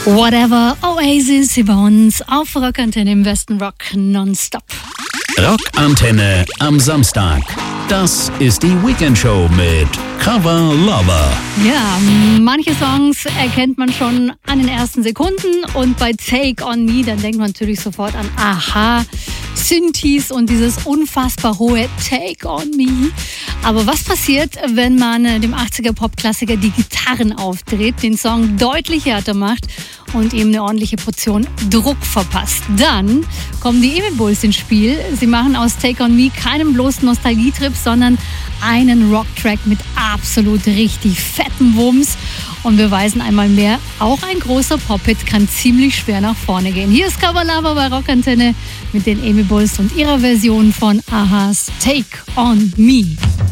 Whatever, Oasis über uns auf Rockantenne im Westen Rock nonstop. Rockantenne am Samstag. Das ist die Weekendshow mit Cover Lover. Ja, manche Songs erkennt man schon an den ersten Sekunden und bei Take On Me, dann denkt man natürlich sofort an Aha, Synthes und dieses unfassbar hohe Take On Me. Aber was passiert, wenn man dem 80er-Pop-Klassiker die Gitarren aufdreht, den Song deutlich härter macht und ihm eine ordentliche Portion Druck verpasst? Dann kommen die Emil Bulls ins Spiel. Sie machen aus Take On Me keinen bloßen Nostalgietrip, sondern einen Rocktrack mit absolut richtig fetten Wumms und beweisen einmal mehr, auch ein großer Pop-Hit kann ziemlich schwer nach vorne gehen. Hier ist Cover Lover bei Rockantenne mit den Emil Bulls und ihrer Version von Ahas Take On Me.